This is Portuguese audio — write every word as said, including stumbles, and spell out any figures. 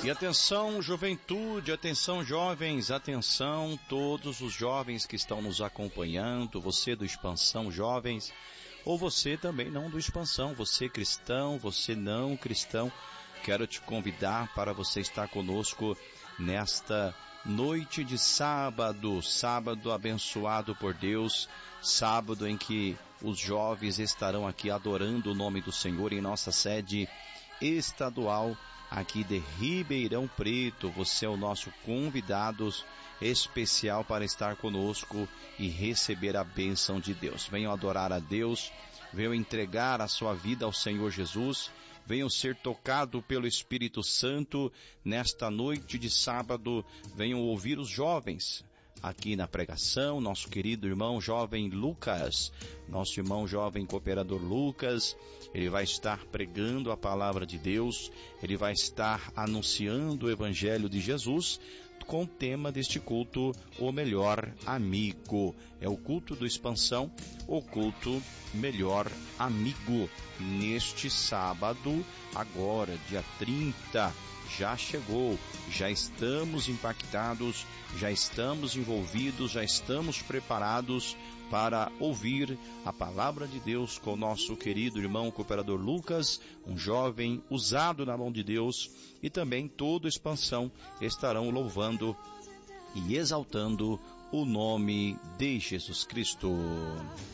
E atenção, juventude, atenção, jovens, atenção, todos os jovens que estão nos acompanhando, você do Expansão Jovens, ou você também não do Expansão, você cristão, você não cristão, quero te convidar para você estar conosco nesta noite de sábado, sábado abençoado por Deus, sábado em que os jovens estarão aqui adorando o nome do Senhor em nossa sede estadual aqui de Ribeirão Preto. Você é o nosso convidado especial para estar conosco e receber a bênção de Deus. Venham adorar a Deus, venham entregar a sua vida ao Senhor Jesus, venham ser tocados pelo Espírito Santo nesta noite de sábado, venham ouvir os jovens aqui na pregação, nosso querido irmão jovem Lucas, nosso irmão jovem cooperador Lucas, ele vai estar pregando a palavra de Deus, ele vai estar anunciando o Evangelho de Jesus, com o tema deste culto, o melhor amigo. É o culto do Expansão, o culto melhor amigo, neste sábado, agora, dia trinta, já chegou, já estamos impactados, já estamos envolvidos, já estamos preparados para ouvir a palavra de Deus com o nosso querido irmão cooperador Lucas, um jovem usado na mão de Deus, e também toda a Expansão estarão louvando e exaltando o nome de Jesus Cristo.